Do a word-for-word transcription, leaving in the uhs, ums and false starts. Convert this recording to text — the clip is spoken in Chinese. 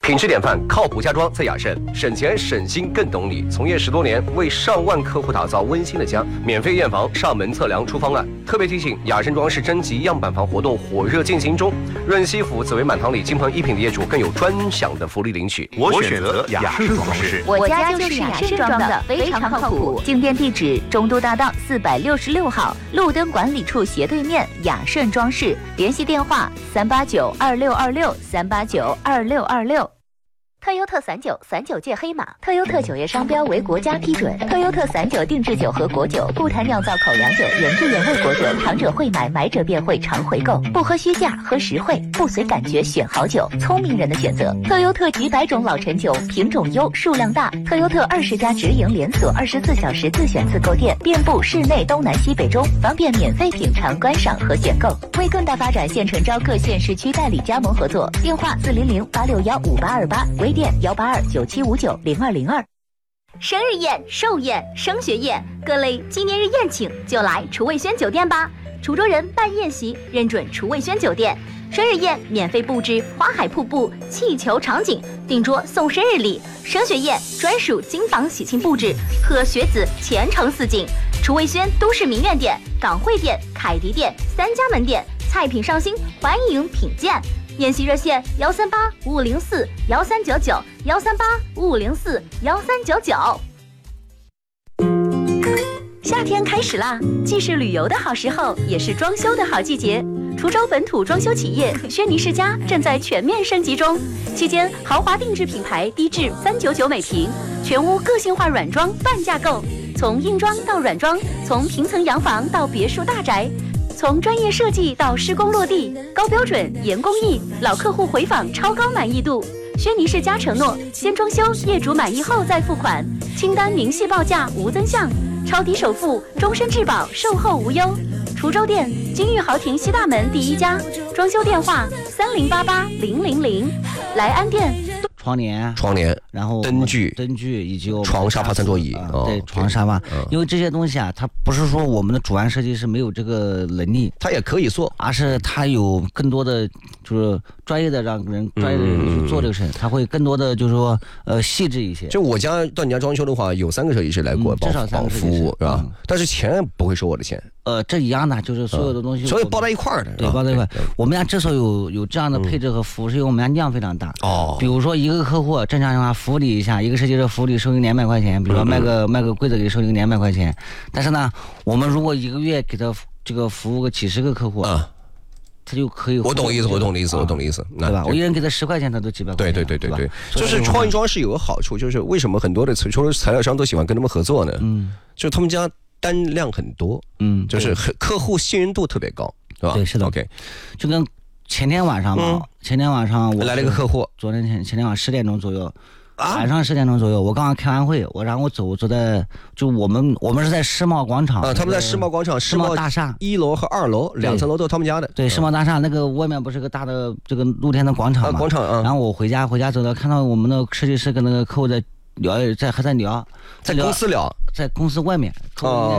品质典范，靠谱家装在雅盛，省钱省心更懂你。从业十多年，为上万客户打造温馨的家，免费验房、上门测量、出方案。特别提醒，雅盛装饰征集样板房活动火热进行中，润西府紫薇满堂里金鹏一品的业主更有专享的福利领取。 我选择雅盛装饰， 我家就是雅盛装的，非常靠谱。进店地址：中都大道四百六十六号，路灯管理处斜对面，雅盛装饰。联系电话：三八九二六二六三八九二六二六。特优特散酒，散酒界黑马。特优特酒业商标为国家批准。特优特散酒定制酒和果酒，不谈酿造口粮酒，原汁原味果酒，尝者会买，买者便会常回购。不喝虚价，喝实惠，不随感觉选好酒，聪明人的选择。特优特几百种老陈酒，品种优，数量大。特优特二十家直营连锁，二十四小时自选自购店，遍布市内东南西北中，方便免费品尝、观赏和选购。为更大发展，现诚招各县市区代理加盟合作，电话四零零八六幺五八二八，微店幺八二九七五九零二零二。生日宴、寿宴、升学宴，各类纪念日宴请就来厨卫轩酒店吧。滁州人办宴席认准厨卫轩酒店，生日宴免费布置花海瀑布、气球场景，订桌送生日礼；升学宴专属金房喜庆布置，贺学子前程似锦。厨卫轩都市名苑店、港汇店、凯迪店三家门店，菜品上新，欢迎品鉴。宴席热线：幺三八五五零四幺三九九，幺三八五五零四幺三九九。夏天开始啦，既是旅游的好时候，也是装修的好季节。滁州本土装修企业轩尼诗家正在全面升级中，期间豪华定制品牌低至三九九每平，全屋个性化软装半价购，从硬装到软装，从平层洋房到别墅大宅。从专业设计到施工落地，高标准严工艺，老客户回访超高满意度。轩尼诗家承诺，先装修，业主满意后再付款，清单明细报价无增项，超低首付，终身质保，售后无忧。滁州店金玉豪庭西大门第一家，装修电话三零八八零零零。莱安店窗帘、 窗帘， 然后灯具、 灯具以及床、沙发、餐桌椅， 啊哦、 对，床、沙发、 嗯， 因为这些东西啊，它不是说我们的主案设计师没有这个能力， 他也可以做， 而是他有更多的就是专业的让人专业的人去做这个事，嗯、他会更多的就是说呃细致一些。 就我家到你家装修的话，有三个设计师来过， 嗯、至少三个服务是吧、嗯？但是钱不会收我的钱。 呃，这一样的，就是所有的东西， 嗯、所以包在一块儿的， 对，包在一块。我们家之所以有有这样的配置和服务，是因为我们家量非常大。 哦， 比如说一个客户正常情况下服务你一下，一个设计师服务你收你两百块钱，比如说卖个、嗯、卖个柜子给你收你两百块钱，但是呢，我们如果一个月给他这个服务个几十个客户啊。他就可以， 我懂意思，我懂意思，我懂意思， 对吧？我一人给他十块钱，他都几百块钱。 对对对对对，就是创意装饰有个好处，就是为什么很多的除了材料商都喜欢跟他们合作呢？嗯，就是他们家单量很多，嗯，就是客户信任度特别高，对吧？ 对，是的。 OK， 就跟前天晚上嘛，嗯、前天晚上我来了一个客户， 昨天前前天晚上十点钟左右。晚上十点钟左右，我刚刚开完会，我然后我走，我走在就我们我们是在世贸广场啊，他们在世贸广场世贸大厦一楼和二楼两层楼都是他们家的。 对，世贸大厦那个外面不是个大的这个露天的广场嘛？ 广场啊。 然后我回家回家走到，看到我们的设计师跟那个客户在聊，在还在聊， 在公司聊， 在公司外面。 哦。